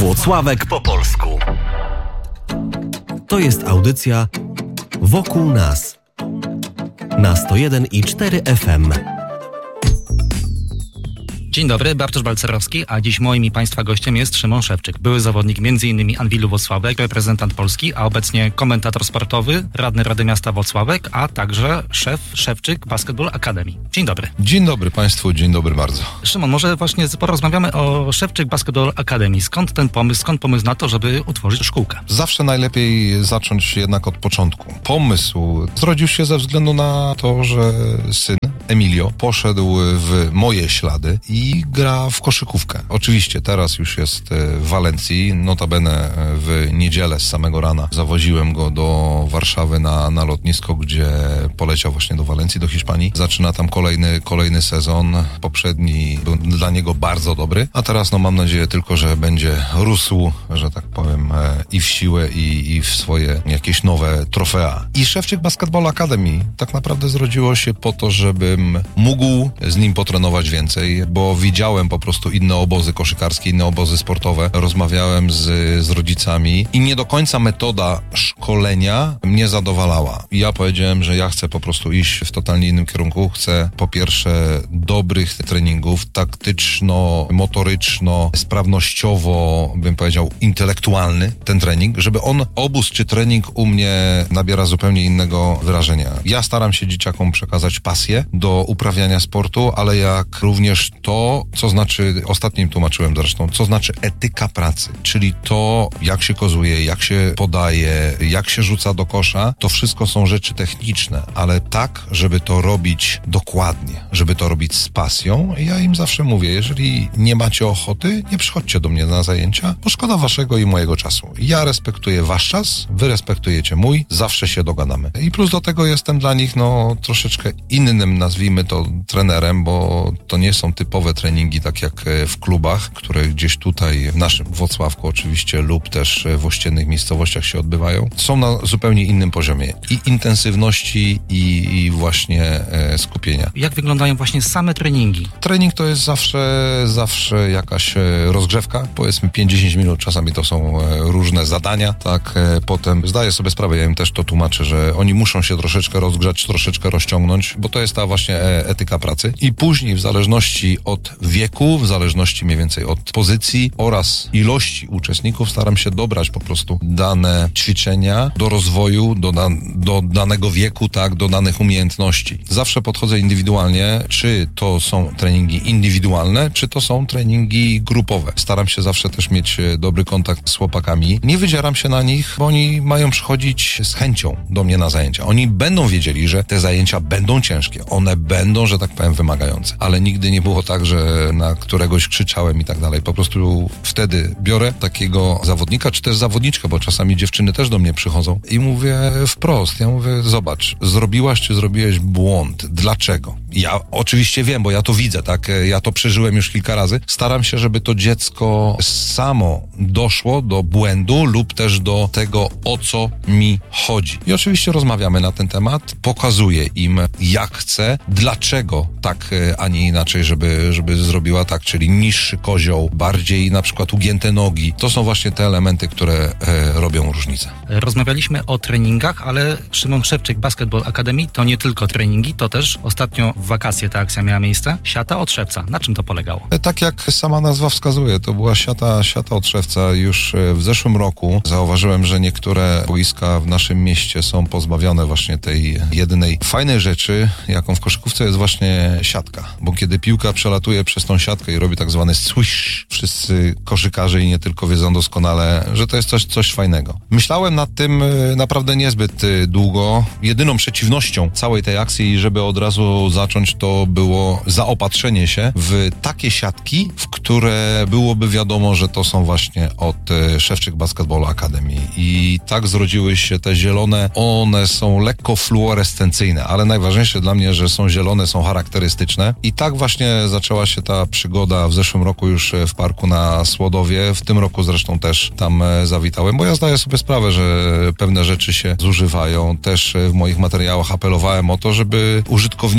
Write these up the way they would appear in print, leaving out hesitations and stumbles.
Włocławek po polsku. To jest audycja Wokół nas na 101,4 FM. Dzień dobry, Bartosz Balcerowski, a dziś moim i Państwa gościem jest Szymon Szewczyk, były zawodnik m.in. Anwilu Włocławek, reprezentant Polski, a obecnie komentator sportowy, radny Rady Miasta Włocławek, a także szef Szewczyk Basketball Academy. Dzień dobry. Dzień dobry Państwu, dzień dobry bardzo. Szymon, może właśnie porozmawiamy o Szewczyk Basketball Academy. Skąd ten pomysł, skąd pomysł na to, żeby utworzyć szkółkę? Zawsze najlepiej zacząć jednak od początku. Pomysł zrodził się ze względu na to, że syn Emilio poszedł w moje ślady i gra w koszykówkę. Oczywiście teraz już jest w Walencji, notabene w niedzielę z samego rana zawoziłem go do Warszawy na lotnisko, gdzie poleciał właśnie do Walencji, do Hiszpanii. Zaczyna tam kolejny sezon. Poprzedni był dla niego bardzo dobry, a teraz mam nadzieję tylko, że będzie rósł, że tak powiem, i w siłę, i w swoje jakieś nowe trofea. I Szewczyk Basketball Academy tak naprawdę zrodziło się po to, żebym mógł z nim potrenować więcej, bo widziałem po prostu inne obozy koszykarskie, inne obozy sportowe. Rozmawiałem z rodzicami i nie do końca metoda szkolenia mnie zadowalała. I ja powiedziałem, że ja chcę po prostu iść w totalnie innym kierunku. Chcę po pierwsze dobrych treningów, taktyczno-motoryczno, sprawnościowo, bym powiedział, intelektualny ten trening, żeby obóz czy trening u mnie nabiera zupełnie innego wyrażenia. Ja staram się dzieciakom przekazać pasję do uprawiania sportu, ale jak również to, co znaczy, ostatnio im tłumaczyłem zresztą, co znaczy etyka pracy, czyli to, jak się kozuje, jak się podaje, jak się rzuca do kosza, to wszystko są rzeczy techniczne, ale tak, żeby to robić dokładnie, żeby to robić z pasją. Ja im zawsze mówię, jeżeli nie macie ochoty, nie przychodźcie do mnie na zajęcia, bo szkoda waszego i mojego czasu. Ja respektuję wasz czas, wy respektujecie mój, zawsze się dogadamy. I plus do tego jestem dla nich, troszeczkę innym, nazwijmy to, trenerem, bo to nie są typowe treningi, tak jak w klubach, które gdzieś tutaj w naszym Włocławku oczywiście lub też w ościennych miejscowościach się odbywają. Są na zupełnie innym poziomie i intensywności i właśnie skupienia. Jak wyglądają właśnie same treningi? Trening to jest zawsze jakaś rozgrzewka, powiedzmy 5-10 minut, czasami to są różne zadania, tak, potem zdaję sobie sprawę, ja im też to tłumaczę, że oni muszą się troszeczkę rozgrzać, troszeczkę rozciągnąć, bo to jest ta właśnie etyka pracy i później w zależności od wieku, w zależności mniej więcej od pozycji oraz ilości uczestników staram się dobrać po prostu dane ćwiczenia do rozwoju, do danego wieku, tak, do danych umiejętności. Zawsze podchodzę indywidualnie, czy to są treningi indywidualne, czy to są treningi grupowe. Staram się zawsze też mieć dobry kontakt z chłopakami. Nie wydzieram się na nich, bo oni mają przychodzić z chęcią do mnie na zajęcia. Oni będą wiedzieli, że te zajęcia będą ciężkie. One będą, że tak powiem, wymagające. Ale nigdy nie było tak, że na któregoś krzyczałem i tak dalej. Po prostu wtedy biorę takiego zawodnika, czy też zawodniczkę, bo czasami dziewczyny też do mnie przychodzą i mówię wprost, ja mówię, zobacz, zrobiłaś czy zrobiłeś błąd. Dlaczego? Ja oczywiście wiem, bo ja to widzę, tak? Ja to przeżyłem już kilka razy. Staram się, żeby to dziecko samo doszło do błędu lub też do tego, o co mi chodzi. I oczywiście rozmawiamy na ten temat, pokazuję im, jak chcę, dlaczego tak, a nie inaczej, żeby zrobiła tak, czyli niższy kozioł, bardziej na przykład ugięte nogi. To są właśnie te elementy, które robią różnicę. Rozmawialiśmy o treningach, ale Szymon Szewczyk Basketball Academy to nie tylko treningi, to też ostatnio w wakacje ta akcja miała miejsce. Siata od szewca. Na czym to polegało? Tak jak sama nazwa wskazuje, to była siata od szewca. Już w zeszłym roku zauważyłem, że niektóre boiska w naszym mieście są pozbawione właśnie tej jedynej fajnej rzeczy, jaką w koszykówce jest właśnie siatka. Bo kiedy piłka przelatuje przez tą siatkę i robi tak zwany swish, wszyscy koszykarze i nie tylko wiedzą doskonale, że to jest coś fajnego. Myślałem nad tym naprawdę niezbyt długo. Jedyną przeciwnością całej tej akcji, żeby od razu zacząć, to było zaopatrzenie się w takie siatki, w które byłoby wiadomo, że to są właśnie od Szewczyk Basketball Academy. I tak zrodziły się te zielone. One są lekko fluorescencyjne, ale najważniejsze dla mnie, że są zielone, są charakterystyczne. I tak właśnie zaczęła się ta przygoda w zeszłym roku już w parku na Słodowie. W tym roku zresztą też tam zawitałem, bo ja zdaję sobie sprawę, że pewne rzeczy się zużywają. Też w moich materiałach apelowałem o to, żeby użytkownicy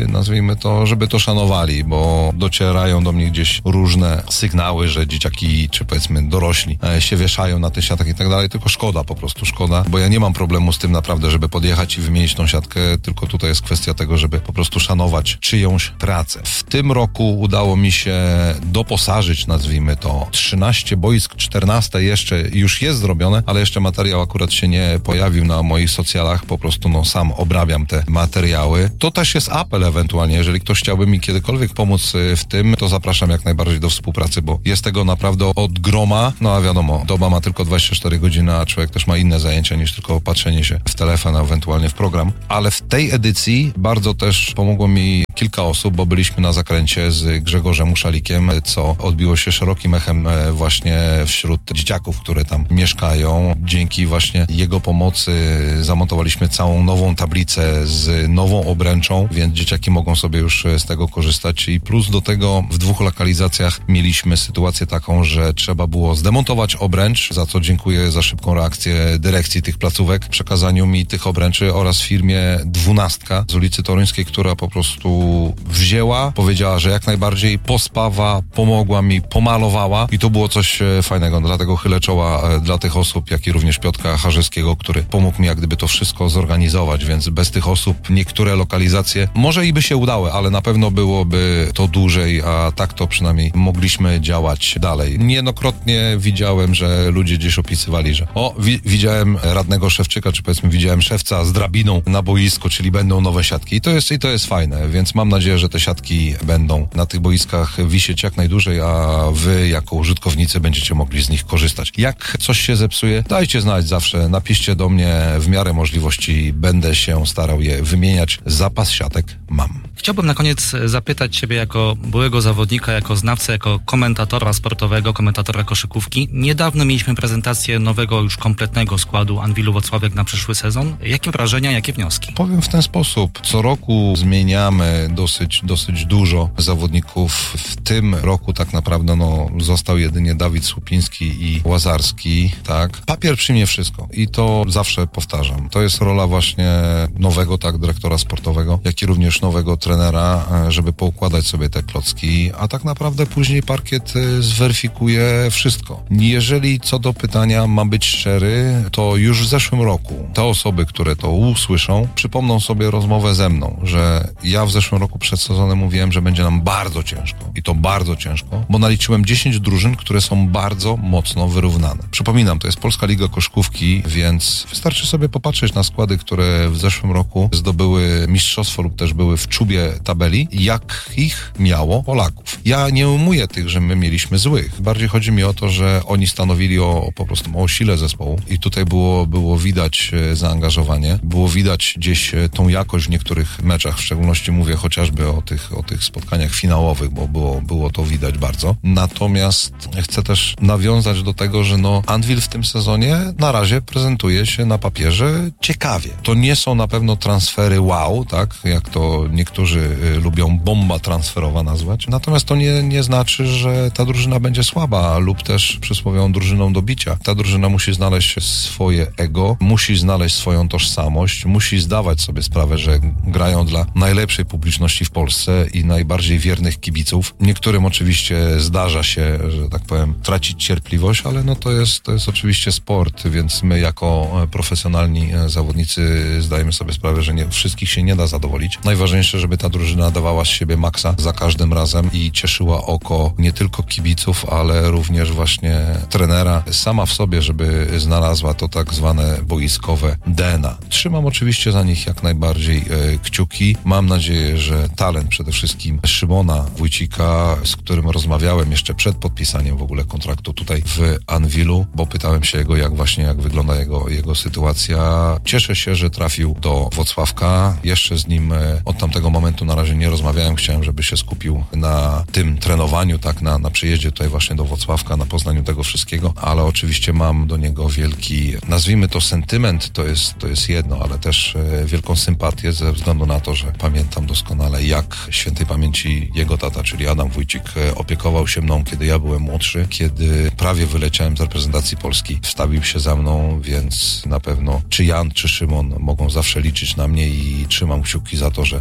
nazwijmy to, żeby to szanowali, bo docierają do mnie gdzieś różne sygnały, że dzieciaki, czy powiedzmy dorośli się wieszają na tych siatkach i tak dalej, tylko szkoda, po prostu szkoda, bo ja nie mam problemu z tym naprawdę, żeby podjechać i wymienić tą siatkę, tylko tutaj jest kwestia tego, żeby po prostu szanować czyjąś pracę. W tym roku udało mi się doposażyć, nazwijmy to, 13 boisk, 14 jeszcze już jest zrobione, ale jeszcze materiał akurat się nie pojawił na moich socjalach, po prostu sam obrabiam te materiały. To też jest apel ewentualnie, jeżeli ktoś chciałby mi kiedykolwiek pomóc w tym, to zapraszam jak najbardziej do współpracy, bo jest tego naprawdę od groma, a wiadomo, doba ma tylko 24 godziny, a człowiek też ma inne zajęcia niż tylko patrzenie się w telefon, a ewentualnie w program. Ale w tej edycji bardzo też pomogło mi kilka osób, bo byliśmy na zakręcie z Grzegorzem Muszalikiem, co odbiło się szerokim echem właśnie wśród dzieciaków, które tam mieszkają. Dzięki właśnie jego pomocy zamontowaliśmy całą nową tablicę z nową obręczą, więc dzieciaki mogą sobie już z tego korzystać. I plus do tego w 2 lokalizacjach mieliśmy sytuację taką, że trzeba było zdemontować obręcz, za co dziękuję za szybką reakcję dyrekcji tych placówek, przekazaniu mi tych obręczy oraz firmie 12 z ulicy Toruńskiej, która po prostu wzięła, powiedziała, że jak najbardziej pospawa, pomogła mi, pomalowała i to było coś fajnego, dlatego chylę czoła dla tych osób, jak i również Piotrka Harzyskiego, który pomógł mi jak gdyby to wszystko zorganizować, więc bez tych osób niektóre lokalizacje może i by się udały, ale na pewno byłoby to dłużej, a tak to przynajmniej mogliśmy działać dalej. Niejednokrotnie widziałem, że ludzie gdzieś opisywali, że widziałem radnego Szewczyka, czy powiedzmy widziałem szewca z drabiną na boisku, czyli będą nowe siatki i to jest fajne, więc mam nadzieję, że te siatki będą na tych boiskach wisieć jak najdłużej, a wy jako użytkownicy będziecie mogli z nich korzystać. Jak coś się zepsuje, dajcie znać zawsze, napiszcie do mnie, w miarę możliwości będę się starał je wymieniać. Zapas siatek mam. Chciałbym na koniec zapytać Ciebie jako byłego zawodnika, jako znawcę, jako komentatora sportowego, komentatora koszykówki. Niedawno mieliśmy prezentację nowego, już kompletnego składu Anwilu Włocławek na przyszły sezon. Jakie wrażenia, jakie wnioski? Powiem w ten sposób. Co roku zmieniamy dosyć dużo zawodników. W tym roku tak naprawdę został jedynie Dawid Słupiński i Łazarski, tak. Papier przyjmie wszystko i to zawsze powtarzam. To jest rola właśnie nowego dyrektora sportowego, jak i również nowego trenera, żeby poukładać sobie te klocki, a tak naprawdę później parkiet zweryfikuje wszystko. Jeżeli co do pytania ma być szczery, to już w zeszłym roku te osoby, które to usłyszą, przypomną sobie rozmowę ze mną, że ja w zeszłym roku przed sezonem mówiłem, że będzie nam bardzo ciężko i to bardzo ciężko, bo naliczyłem 10 drużyn, które są bardzo mocno wyrównane. Przypominam, to jest Polska Liga Koszykówki, więc wystarczy sobie popatrzeć na składy, które w zeszłym roku zdobyły mistrzostwo lub też były w czubie tabeli, jak ich miało Polaków. Ja nie ujmuję tych, że my mieliśmy złych. Bardziej chodzi mi o to, że oni stanowili po prostu o sile zespołu i tutaj było widać zaangażowanie, było widać gdzieś tą jakość w niektórych meczach, w szczególności mówię chociażby o tych spotkaniach finałowych, bo było to widać bardzo. Natomiast chcę też nawiązać do tego, że Anwil w tym sezonie na razie prezentuje się na papierze ciekawie. To nie są na pewno transfery wow, tak, jak to niektórzy lubią bomba transferowa nazwać. Natomiast to nie znaczy, że ta drużyna będzie słaba lub też przysłowiową drużyną do bicia. Ta drużyna musi znaleźć swoje ego, musi znaleźć swoją tożsamość, musi zdawać sobie sprawę, że grają dla najlepszej publiczności w Polsce i najbardziej wiernych kibiców. Niektórym oczywiście zdarza się, że tak powiem, tracić cierpliwość, ale to jest oczywiście sport, więc my jako profesjonalni zawodnicy zdajemy sobie sprawę, że wszystkich się nie da zadowolić. Najważniejsze, żeby ta drużyna dawała z siebie maksa za każdym razem i cieszyła oko nie tylko kibiców, ale również właśnie trenera sama w sobie, żeby znalazła to tak zwane boiskowe DNA. Trzymam oczywiście za nich jak najbardziej kciuki. Mam nadzieję, że talent przede wszystkim Szymona Wójcika, z którym rozmawiałem jeszcze przed podpisaniem w ogóle kontraktu tutaj w Anwilu, bo pytałem się jego, jak wygląda jego sytuacja. Cieszę się, że trafił do Włocławka. Jeszcze z nim od tamtego momentu na razie nie rozmawiałem. Chciałem, żeby się skupił na tym trenowaniu, tak, na przyjeździe tutaj właśnie do Włocławka, na poznaniu tego wszystkiego, ale oczywiście mam do niego wielki, nazwijmy to sentyment, to jest jedno, ale też wielką sympatię ze względu na to, że pamiętam doskonale, jak świętej pamięci jego tata, czyli Adam Wójcik, opiekował się mną, kiedy ja byłem młodszy, kiedy prawie wyleciałem z reprezentacji Polski. Wstawił się za mną, więc na pewno czy Jan, czy Szymon mogą zawsze liczyć na mnie i trzymam kciuki za to, że w Anwilu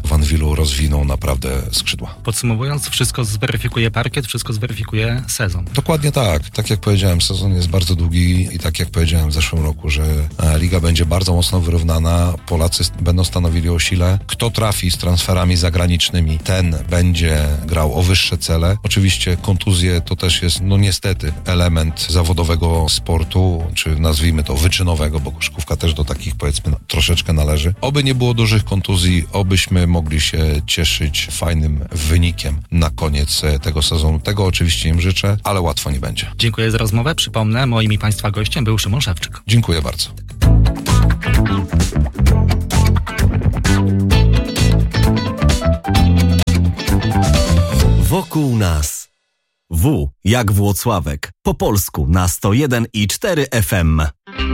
sezonu rozwiną naprawdę skrzydła. Podsumowując, wszystko zweryfikuje parkiet, wszystko zweryfikuje sezon. Dokładnie tak. Tak jak powiedziałem, sezon jest bardzo długi i tak jak powiedziałem w zeszłym roku, że liga będzie bardzo mocno wyrównana. Polacy będą stanowili o sile. Kto trafi z transferami zagranicznymi, ten będzie grał o wyższe cele. Oczywiście kontuzje to też jest, niestety, element zawodowego sportu, czy nazwijmy to wyczynowego, bo koszykówka też do takich, powiedzmy, troszeczkę należy. Oby nie było dużych kontuzji, obyśmy mogli się cieszyć fajnym wynikiem na koniec tego sezonu. Tego oczywiście im życzę, ale łatwo nie będzie. Dziękuję za rozmowę. Przypomnę, moim i Państwa gościem był Szymon Szewczyk. Dziękuję bardzo. Wokół nas. W jak Włocławek. Po polsku na 101,4 FM.